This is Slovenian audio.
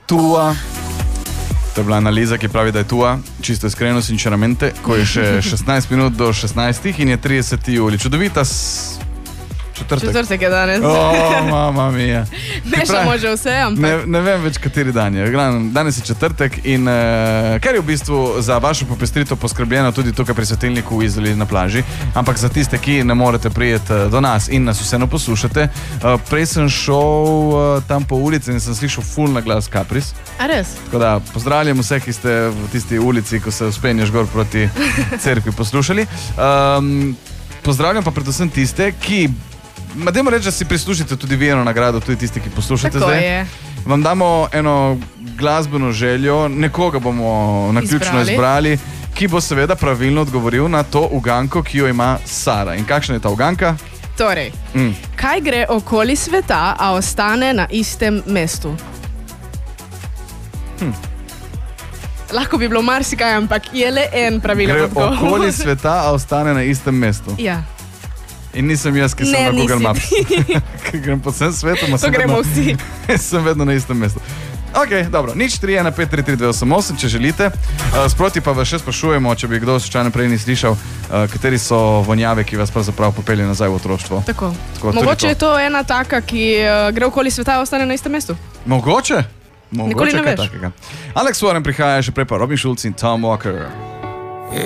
tua. To je bila analiza, ki pravi, da je tua, čisto iskreno, sinceramente, ko je še 16 minut do 16 in je 30. julij. Čudovita Četrtek je danes. Mama mia. Mešamo že vse, ampak... Ne vem več, kateri dan je. Danes je četrtek in ker je v bistvu za vašo popestritev poskrbljeno tudi tukaj pri svetilniku v Izoli na plaži, ampak za tiste, ki ne morete prijeti do nas in nas vseeno poslušate, prej sem šel tam po ulici in sem slišal ful na glas Kapris. A res? Tako da pozdravljam vse, ki ste v tisti ulici, ko se uspenješ gor proti cerkvi, poslušali. Pozdravljam pa predvsem tiste, ki dajmo reči, da si prislužite tudi vi eno nagrado, tudi tisti, ki poslušate tako zdaj. Je. Vam damo eno glasbeno željo, nekoga bomo naključno izbrali, ki bo seveda pravilno odgovoril na to uganko, ki jo ima Sara. In kakšna je ta uganka? Torej, kaj gre okoli sveta, a ostane na istem mestu? Lahko bi bilo marsikaj, ampak je le en pravilen odgovor. Gre okoli sveta, a ostane na istem mestu. Ja. In nisem jaz, ki sem na Google Maps. Ker grem po vsem svetu, to gremo vsi. Sem vedno na istem mestu. Ok, dobro, 041533288, če želite. Sproti pa vas še sprašujemo, če bi kdo slučajno prej ni slišal, kateri so vonjave, ki vas pravzaprav popelje nazaj v otroštvo. Tako. Mogoče je to ena taka, ki gre okoli sveta in ostane na istem mestu. Mogoče Nikoli ne kaj veš. takega. Alex Warren prihaja, še prej pa Robin Schulz in Tom Walker.